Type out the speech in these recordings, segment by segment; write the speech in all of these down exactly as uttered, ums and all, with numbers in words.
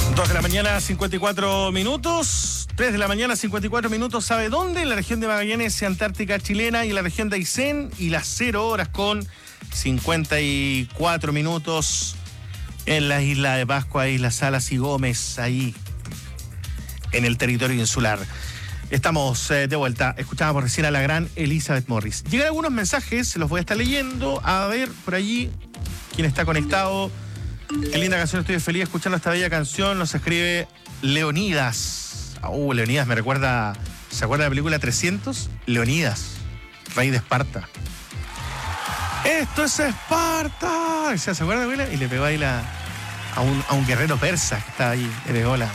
dos de la mañana, cincuenta y cuatro minutos. tres de la mañana, cincuenta y cuatro minutos. ¿Sabe dónde? En la región de Magallanes, Antártica chilena, y en la región de Aysén. Y las cero horas con cincuenta y cuatro minutos en la isla de Pascua, Islas Salas y Gómez, ahí en el territorio insular. Estamos eh, de vuelta. Escuchábamos recién a la gran Elizabeth Morris. Llegan algunos mensajes, los voy a estar leyendo. A ver, por allí, quién está conectado. Qué linda canción, estoy feliz escuchando esta bella canción. Nos escribe Leonidas. Uh, Leonidas me recuerda... ¿Se acuerda de la película trescientos? Leonidas, rey de Esparta. ¡Esto es Esparta! ¿Se acuerda, abuela? Y le pegó ahí la, a, un, a un guerrero persa que estaba ahí. Le pegó la...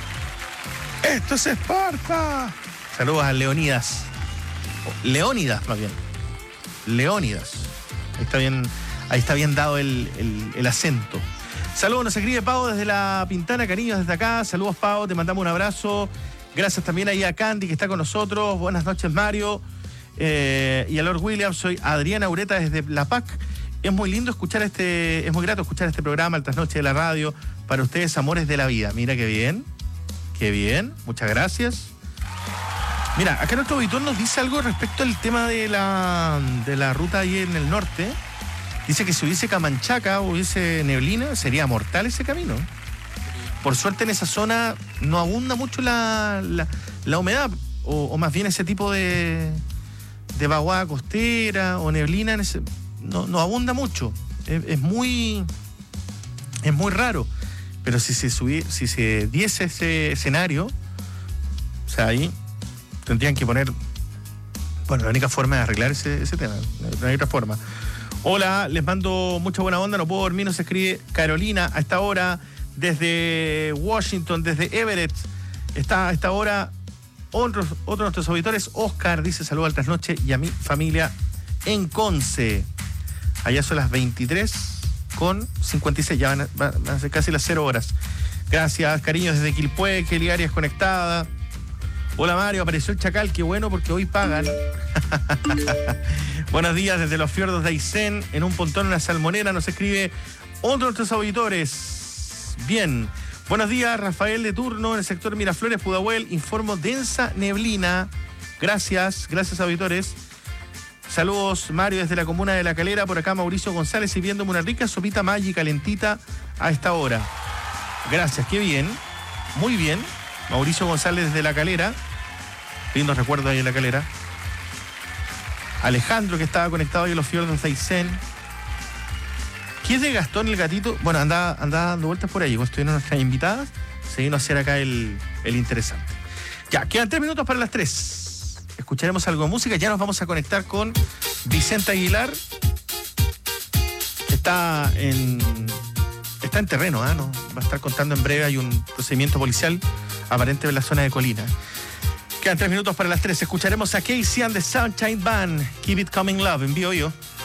¡Esto es Esparta! Saludos a Leonidas. Leónidas, más bien. Leónidas. Ahí está bien, ahí está bien dado el, el, el acento. Saludos, nos escribe Pau desde la Pintana, cariños desde acá. Saludos, Pau, te mandamos un abrazo. Gracias también ahí a Candy que está con nosotros. Buenas noches, Mario. Eh, y a Lord Williams, soy Adriana Ureta desde La P A C. Es muy lindo escuchar este, es muy grato escuchar este programa, el Trasnoche de la Radio, para ustedes, amores de la vida. Mira qué bien, qué bien, muchas gracias. Mira, acá nuestro auditor nos dice algo respecto al tema de la, de la ruta ahí en el norte. Dice que si hubiese Camanchaca o hubiese neblina, sería mortal ese camino. Por suerte en esa zona no abunda mucho la, la, la humedad, o, o más bien ese tipo de... de vaguada costera o neblina, en ese, no, no abunda mucho. Es, es muy es muy raro. Pero si se subí, si se diese ese escenario, o sea, ahí tendrían que poner, bueno, la única forma de arreglar ese, ese tema, no hay otra forma. Hola, les mando mucha buena onda, no puedo dormir, nos escribe Carolina a esta hora desde Washington, desde Everett. Está a esta hora. Otro, otro de nuestros auditores, Oscar, dice saludo al Trasnoche y a mi familia en Conce. Allá son las veintitrés con cincuenta y seis, ya van a, van a ser casi las cero horas. Gracias, cariños desde Quilpué, Kelly Arias conectada. Hola Mario, apareció el Chacal, qué bueno porque hoy pagan. Buenos días desde los fiordos de Aysén, en un pontón, en una salmonera, nos escribe otro de nuestros auditores. Bien. Buenos días, Rafael de turno, en el sector Miraflores, Pudahuel. Informo densa neblina. Gracias, gracias, auditores. Saludos, Mario, desde la comuna de La Calera. Por acá, Mauricio González, sirviéndome una rica sopita Maggi calentita a esta hora. Gracias, qué bien. Muy bien. Mauricio González desde La Calera. Lindos recuerdos ahí en La Calera. Alejandro, que estaba conectado ahí en los fiordos de Aysén. ¿Qué es de Gastón el gatito? Bueno, andaba, andaba dando vueltas por ahí. Cuando estuvieron nuestras invitadas, se vino a hacer acá el, el interesante. Ya, quedan tres minutos para las tres. Escucharemos algo de música. Ya nos vamos a conectar con Vicente Aguilar. Está en, está en terreno, ¿eh? ¿no? Va a estar contando en breve. Hay un procedimiento policial aparente en la zona de Colina. Quedan tres minutos para las tres. Escucharemos a Casey and the Sunshine Band. Keep It Coming Love. Envío yo.